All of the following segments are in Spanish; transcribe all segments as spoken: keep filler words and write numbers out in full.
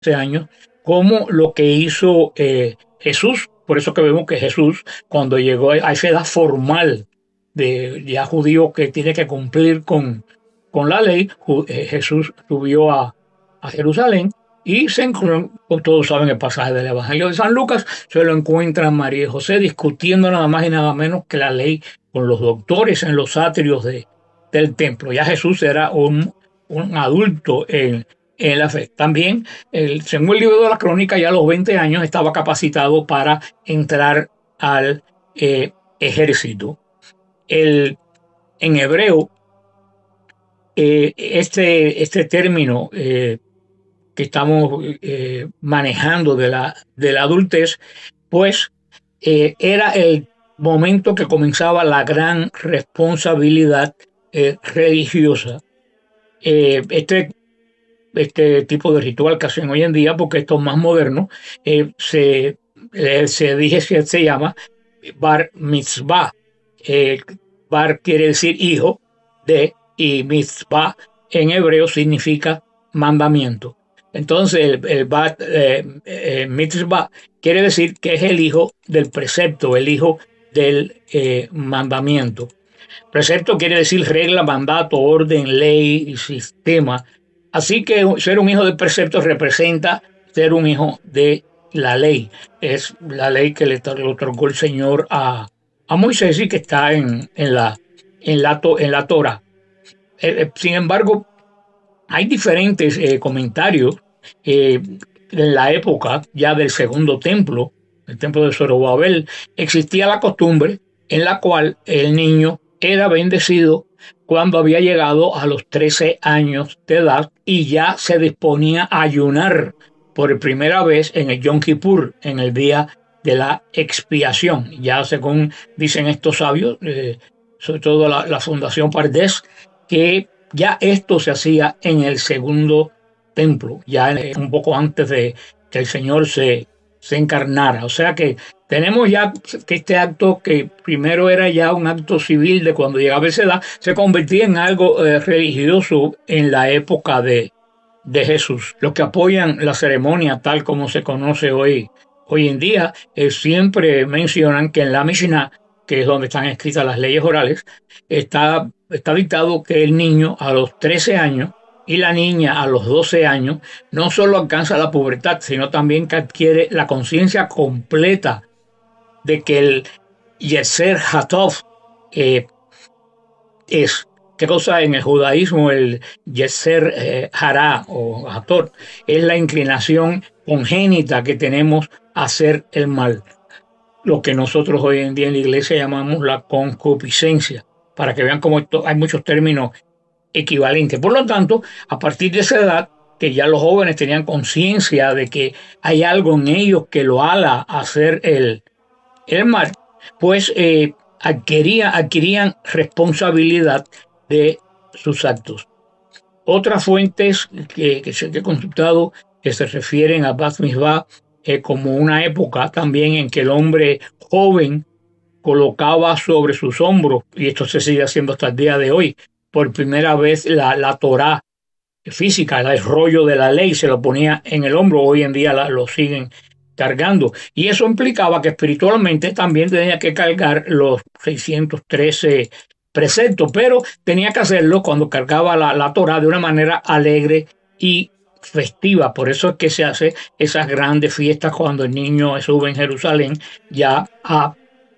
años, como lo que hizo eh, Jesús. Por eso que vemos que Jesús, cuando llegó a esa edad formal de ya judío que tiene que cumplir con, con la ley, eh, Jesús subió a, a Jerusalén y se encontró, todos saben el pasaje del Evangelio de San Lucas, se lo encuentran María y José discutiendo nada más y nada menos que la ley con los doctores en los atrios de, del templo. Ya Jesús era un, un adulto en, en la fe. También, el, según el libro de la crónica, ya a los veinte años estaba capacitado para entrar al eh, ejército. El, en hebreo, eh, este, este término eh, que estamos eh, manejando de la, de la adultez, pues eh, era el momento que comenzaba la gran responsabilidad eh, religiosa. Eh, este, este tipo de ritual que hacen hoy en día, porque esto es más moderno, eh, se, eh, se dice que se llama bar mitzvah. Eh, bar quiere decir hijo de, y mitzvah en hebreo significa mandamiento. Entonces el, el bar eh, eh, mitzvah quiere decir que es el hijo del precepto, el hijo del eh, mandamiento. Precepto quiere decir regla, mandato, orden, ley y sistema. Así que ser un hijo del precepto representa ser un hijo de la ley. Es la ley que le, le otorgó el Señor a, a Moisés y que está en, en, la, en, la, en la Torah. Eh, sin embargo, hay diferentes eh, comentarios eh, en la época ya del segundo templo, el templo de Zorobabel. Existía la costumbre en la cual el niño era bendecido cuando había llegado a los trece años de edad y ya se disponía a ayunar por primera vez en el Yom Kippur, en el día de la expiación. Ya según dicen estos sabios, eh, sobre todo la, la Fundación Pardes, que ya esto se hacía en el segundo templo, ya un poco antes de que el Señor se, se encarnara. O sea que tenemos ya que este acto, que primero era ya un acto civil de cuando llegaba a esa edad, se convertía en algo eh, religioso en la época de, de Jesús. Los que apoyan la ceremonia tal como se conoce hoy, hoy en día, eh, siempre mencionan que en la Mishnah, que es donde están escritas las leyes orales, está, está dictado que el niño a los trece años y la niña a los doce años no solo alcanza la pubertad, sino también que adquiere la conciencia completa de que el Yeser Hatov eh, es, ¿qué cosa en el judaísmo? El Yeser eh, Hará o Hator es la inclinación congénita que tenemos a hacer el mal, lo que nosotros hoy en día en la iglesia llamamos la concupiscencia, para que vean cómo esto, hay muchos términos equivalentes. Por lo tanto, a partir de esa edad, que ya los jóvenes tenían conciencia de que hay algo en ellos que lo ala a hacer el, el mal, pues eh, adquiría, adquirían responsabilidad de sus actos. Otras fuentes que, que se he consultado que se refieren a Bat Mitzvah eh, como una época también en que el hombre joven colocaba sobre sus hombros, y esto se sigue haciendo hasta el día de hoy, por primera vez la, la Torá física, el rollo de la ley se lo ponía en el hombro. Hoy en día la, lo siguen cargando, y eso implicaba que espiritualmente también tenía que cargar los seiscientos trece preceptos, pero tenía que hacerlo cuando cargaba la, la Torá de una manera alegre y festiva. Por eso es que se hace esas grandes fiestas cuando el niño sube en Jerusalén ya a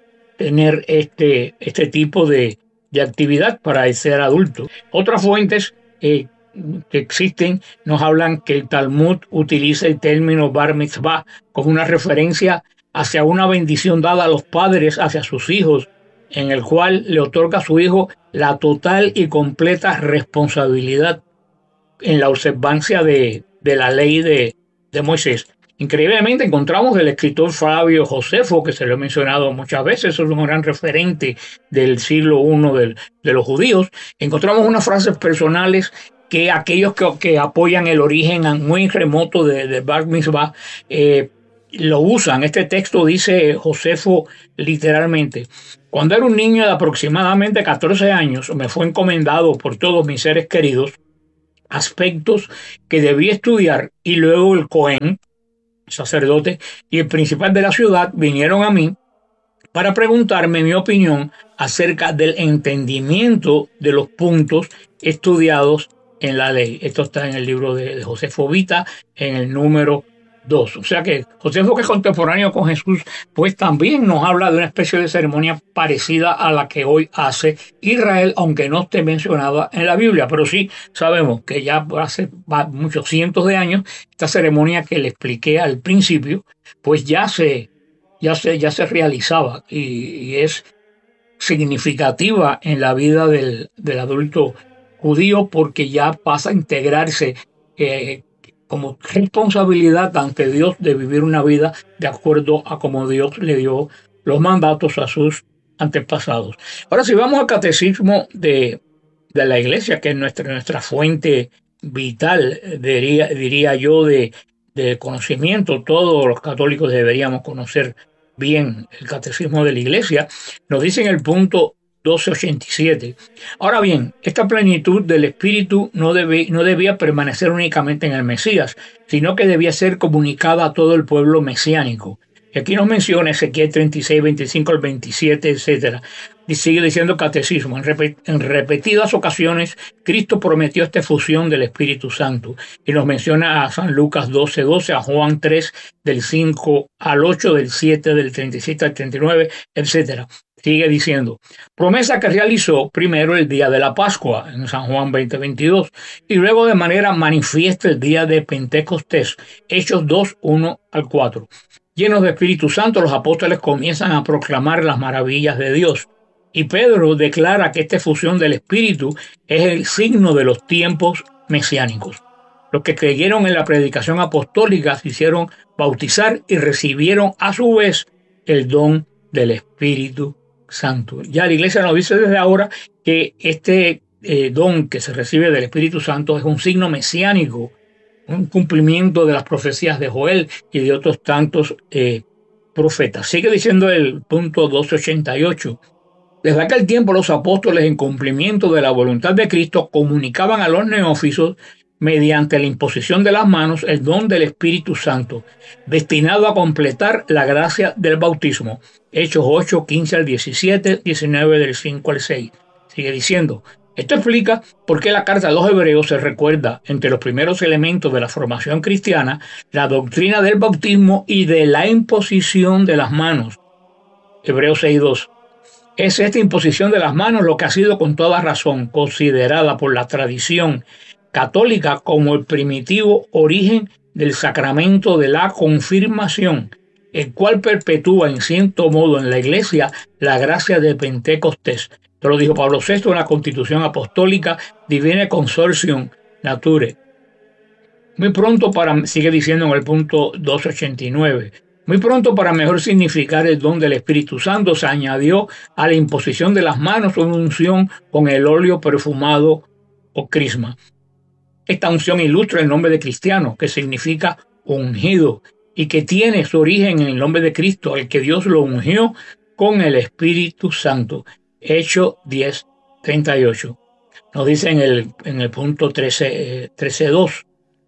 tener este, este tipo de, de actividad para ser adulto. Otras fuentes eh, que existen nos hablan que el Talmud utiliza el término bar mitzvah como una referencia hacia una bendición dada a los padres hacia sus hijos, en el cual le otorga a su hijo la total y completa responsabilidad en la observancia de, de la ley de, de Moisés. Increíblemente encontramos el escritor Flavio Josefo, que se lo he mencionado muchas veces, es un gran referente del siglo primero del, de los judíos. Encontramos unas frases personales que aquellos que, que apoyan el origen muy remoto de, de Bar Mitzvah eh, lo usan. Este texto dice Josefo literalmente: cuando era un niño de aproximadamente catorce años, me fue encomendado por todos mis seres queridos aspectos que debía estudiar, y luego el Cohen, sacerdote, y el principal de la ciudad vinieron a mí para preguntarme mi opinión acerca del entendimiento de los puntos estudiados en la ley. Esto está en el libro de, de Josefo Vita, en el número dos. O sea que Josefo, que es contemporáneo con Jesús, pues también nos habla de una especie de ceremonia parecida a la que hoy hace Israel, aunque no esté mencionada en la Biblia. Pero sí sabemos que ya hace muchos cientos de años, esta ceremonia que le expliqué al principio, pues ya se ya se, ya se realizaba y, y es significativa en la vida del, del adulto judío, porque ya pasa a integrarse eh, como responsabilidad ante Dios de vivir una vida de acuerdo a como Dios le dio los mandatos a sus antepasados. Ahora, si vamos al catecismo de, de la Iglesia, que es nuestra, nuestra fuente vital, diría, diría yo, de, de conocimiento, todos los católicos deberíamos conocer bien el catecismo de la Iglesia, nos dice en el punto doce ochenta y siete. Ahora bien, esta plenitud del Espíritu no, debe, no debía permanecer únicamente en el Mesías, sino que debía ser comunicada a todo el pueblo mesiánico. Y aquí nos menciona Ezequiel treinta y seis, veinticinco al veintisiete, etcétera. Y sigue diciendo catecismo. En, repet en repetidas ocasiones, Cristo prometió esta efusión del Espíritu Santo. Y nos menciona a San Lucas doce, doce, a Juan tres, del cinco al ocho, del siete, del treinta y siete al treinta y nueve, etcétera. Sigue diciendo, promesa que realizó primero el día de la Pascua, en San Juan veinte, veintidós, y luego de manera manifiesta el día de Pentecostés, Hechos dos, uno al cuatro. Llenos de Espíritu Santo, los apóstoles comienzan a proclamar las maravillas de Dios. Y Pedro declara que esta efusión del Espíritu es el signo de los tiempos mesiánicos. Los que creyeron en la predicación apostólica se hicieron bautizar y recibieron a su vez el don del Espíritu Santo. Ya la Iglesia nos dice desde ahora que este eh, don que se recibe del Espíritu Santo es un signo mesiánico, un cumplimiento de las profecías de Joel y de otros tantos eh, profetas. Sigue diciendo el punto doscientos ochenta y ocho. Desde aquel tiempo los apóstoles, en cumplimiento de la voluntad de Cristo, comunicaban a los neófitos mediante la imposición de las manos el don del Espíritu Santo, destinado a completar la gracia del bautismo. Hechos ocho, quince al diecisiete, diecinueve del cinco al seis. Sigue diciendo, esto explica por qué la carta a los Hebreos se recuerda entre los primeros elementos de la formación cristiana la doctrina del bautismo y de la imposición de las manos. Hebreos seis, dos. Es esta imposición de las manos lo que ha sido con toda razón considerada por la tradición católica como el primitivo origen del sacramento de la confirmación, el cual perpetúa en cierto modo en la Iglesia la gracia de Pentecostés. Esto lo dijo Pablo sexto en la Constitución Apostólica Divine Consortium Nature. Muy pronto para, sigue diciendo en el punto doscientos ochenta y nueve, muy pronto para mejor significar el don del Espíritu Santo se añadió a la imposición de las manos una unción con el óleo perfumado o crisma. Esta unción ilustra el nombre de cristiano, que significa ungido, y que tiene su origen en el nombre de Cristo, al que Dios lo ungió con el Espíritu Santo. Hechos diez, treinta y ocho. Nos dice en el, en el punto trece, trece dos.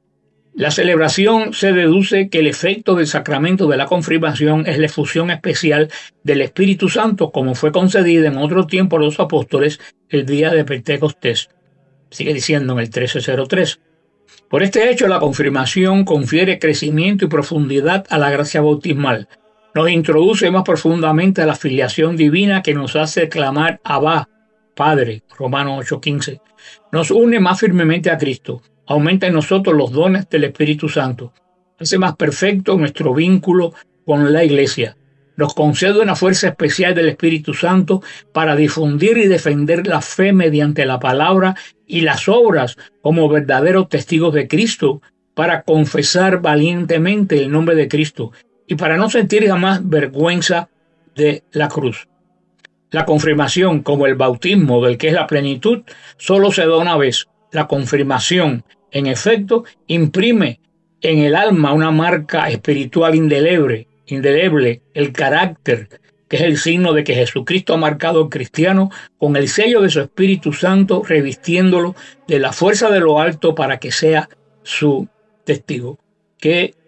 La celebración se deduce que el efecto del sacramento de la confirmación es la efusión especial del Espíritu Santo, como fue concedida en otro tiempo a los apóstoles el día de Pentecostés. Sigue diciendo en el trece cero tres. Por este hecho, la confirmación confiere crecimiento y profundidad a la gracia bautismal. Nos introduce más profundamente a la filiación divina que nos hace clamar Abba, Padre, Romanos ocho quince. Nos une más firmemente a Cristo. Aumenta en nosotros los dones del Espíritu Santo. Hace más perfecto nuestro vínculo con la Iglesia. Nos concede una fuerza especial del Espíritu Santo para difundir y defender la fe mediante la palabra y las obras como verdaderos testigos de Cristo, para confesar valientemente el nombre de Cristo y para no sentir jamás vergüenza de la cruz. La confirmación, como el bautismo del que es la plenitud, solo se da una vez. La confirmación, en efecto, imprime en el alma una marca espiritual indeleble, indeleble, el carácter que es el signo de que Jesucristo ha marcado al cristiano con el sello de su Espíritu Santo, revistiéndolo de la fuerza de lo alto para que sea su testigo. Qué